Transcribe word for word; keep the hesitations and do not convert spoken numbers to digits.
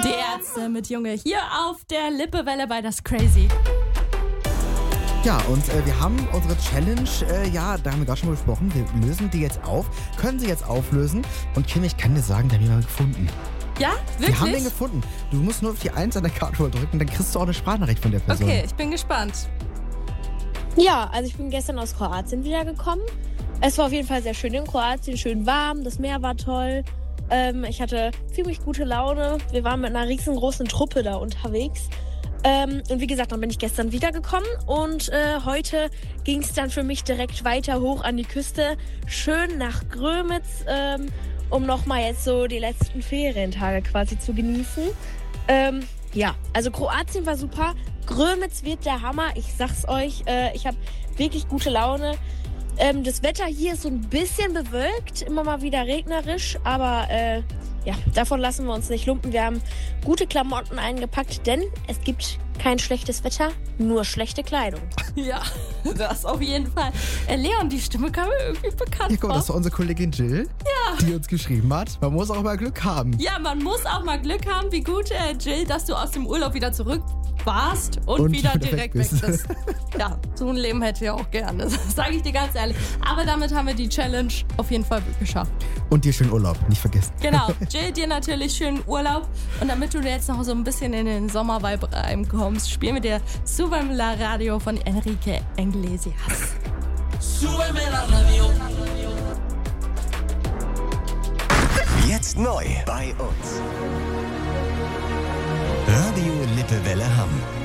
Die Ärzte mit Junge hier auf der Lippewelle bei Das Crazy. Ja, und äh, wir haben unsere Challenge, äh, ja, da haben wir gerade schon mal gesprochen, wir lösen die jetzt auf, können sie jetzt auflösen. Und Kim, ich kann dir sagen, da haben wir jemanden gefunden. Ja, wirklich? Wir haben den gefunden. Du musst nur auf die eins an der Karte drücken, dann kriegst du auch eine Sprachnachricht von der Person. Okay, ich bin gespannt. Ja, also ich bin gestern aus Kroatien wiedergekommen. Es war auf jeden Fall sehr schön in Kroatien, schön warm, das Meer war toll. Ähm, ich hatte ziemlich gute Laune. Wir waren mit einer riesengroßen Truppe da unterwegs. Ähm, und wie gesagt, dann bin ich gestern wiedergekommen und äh, heute ging es dann für mich direkt weiter hoch an die Küste, schön nach Grömitz, ähm, um nochmal jetzt so die letzten Ferientage quasi zu genießen. Ähm, ja, also Kroatien war super, Grömitz wird der Hammer, ich sag's euch, äh, ich habe wirklich gute Laune. Ähm, das Wetter hier ist so ein bisschen bewölkt, immer mal wieder regnerisch, aber äh, ja, davon lassen wir uns nicht lumpen. Wir haben gute Klamotten eingepackt, denn es gibt kein schlechtes Wetter, nur schlechte Kleidung. Ja, das auf jeden Fall. Äh, Leon, die Stimme kam mir irgendwie bekannt Ja, guck mal, vor. das war unsere Kollegin Jill, Ja. die uns geschrieben hat. Man muss auch mal Glück haben. Ja, man muss auch mal Glück haben. Wie gut, äh, Jill, dass du aus dem Urlaub wieder zurück warst und, Und wieder wieder direkt weg weg bist. bist. Ja, so ein Leben hätte ich auch gerne. Das sage ich dir ganz ehrlich. Aber damit haben wir die Challenge auf jeden Fall geschafft. Und dir schönen Urlaub, nicht vergessen. Genau. Jill, dir natürlich schönen Urlaub. Und damit du jetzt noch so ein bisschen in den Sommervibe reinkommst, spielen wir dir Súbeme la Radio von Enrique Iglesias. Súbeme la radio. Jetzt neu bei uns. Radio Lippewelle Hamm.